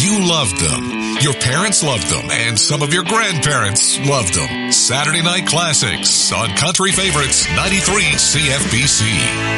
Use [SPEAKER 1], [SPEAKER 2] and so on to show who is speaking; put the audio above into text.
[SPEAKER 1] You loved them. Your parents loved them, and some of your grandparents loved them. Saturday Night Classics on Country Favorites 93 CFBC.